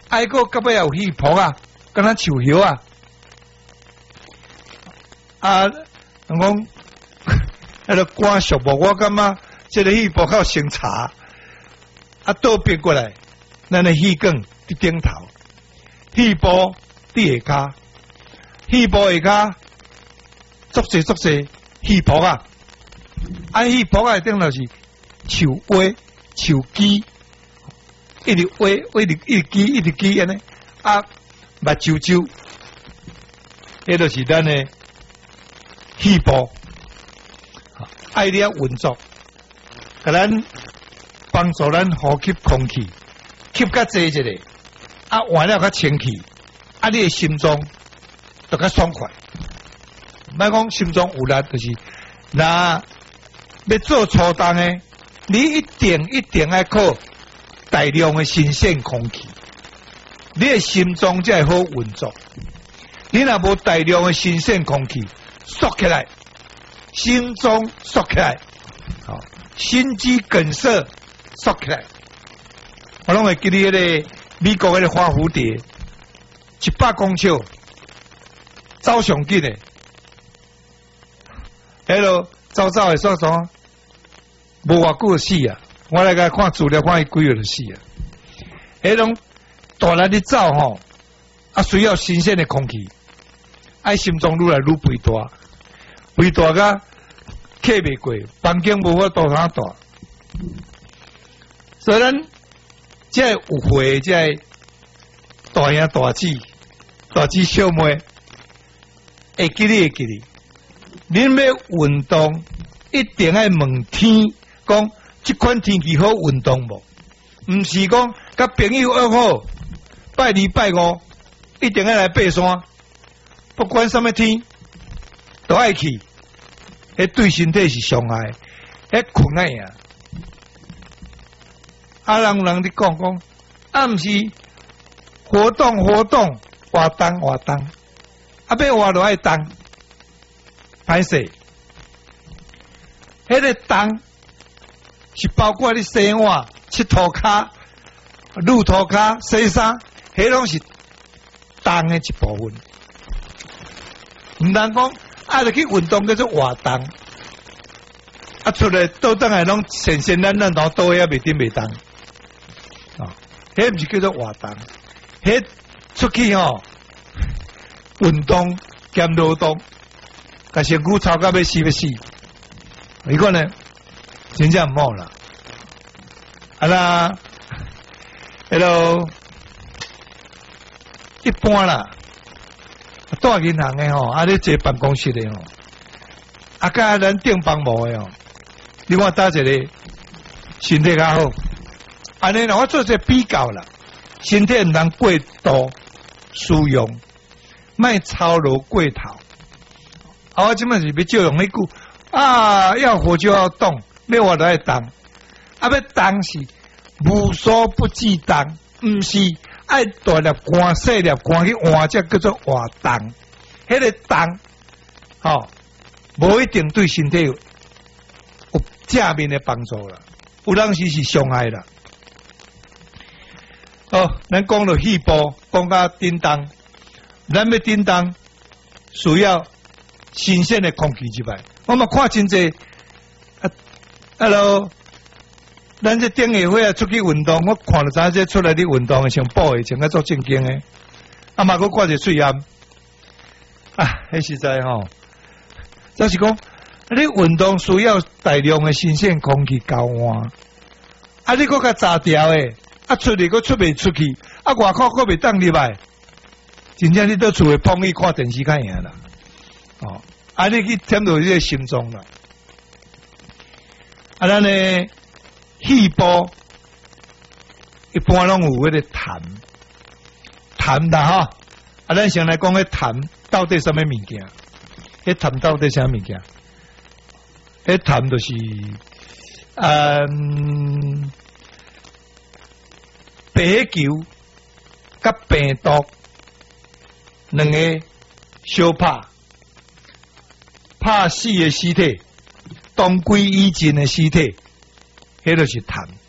爱个隔壁有戏婆啊，敢若树叶啊。人讲迄个官属无，我感觉这个戏婆较先查，倒变过来，咱的戏梗伫顶头，戏婆伫下骹，戏婆下骹足济戏婆啊，戏婆啊顶头是树蛙、树鸡，一直蛙，一直鸡安尼，目睭睭，迄就是咱的戏婆。爱了运作，甲咱帮助咱呼吸空气，吸较济一个，换了较清气，你的心脏就较爽快。莫讲心脏有力，就是那要做初动的，你一定要靠大量的新鲜空气，你的心脏才会好运作。你若无大量的新鲜空气，缩起来。心脏缩起来，心肌梗塞缩起来。我拢会记得迄个美国迄个花蝴蝶，100公尺走上紧的，迄落走的说无偌久就死啊！我来甲看资料，看伊几月就死啊！迄种大力的走吼，需要新鲜的空气，心脏愈来愈肥大。肥大甲客袂过，房间无法度啥大，所以咱这有会这大兄大姊小妹会记你，恁要运动一定要问天，讲这款天气好运动无？毋是讲甲朋友约好拜2拜5一定要来爬山，不管什么天都爱去。对身体是伤害，困难呀！人伫讲，毋是活动，活动，要活就爱动，歹势。迄个动是包括你洗碗、佚涂骹、撸涂骹、洗衫，迄拢是动的一部分。毋通讲。就去运动叫做活动，出来倒转来拢显咱倒也袂顶袂动，迄毋是叫做活动，迄出去运动兼劳动，甲身躯操到要死，你看呢？真正毋好啦，啦，迄落一般啦。大银行的你坐办公室的甲咱顶帮无的你看搭一个身体较好，安尼我做一比较啦，身体毋通过度使用，莫操劳过头。我即摆是要借用迄句要活就要动，要活就要动，要动是无所不至动，毋是。爱大粒汗、细粒汗去换，才叫做活动。迄个动，无一定对身体有正面的帮助啦，有当时是伤害啦。咱讲到戏步，讲到叮当，咱要叮当需要新鲜的空气之外，我们看真济，hello。咱这顶下会出去运动，我看了咱这出来的运动穿布的，穿个做正经的，嘛佫挂着水烟，迄实在就是讲，你运动需要大量的新鲜空气交换，你佫较杂条的，出去佫出袂出去，外口佫袂当入来，真正你倒厝诶碰去看电视较赢啦，你去添到你个心脏啦，咱呢？戏步一般拢有迄个痰啦咱先来讲迄痰到底什么物件？迄痰到底啥物件？迄痰就是白球甲病毒两个相拍死的尸体，当归已尽的尸体。迄就是痰，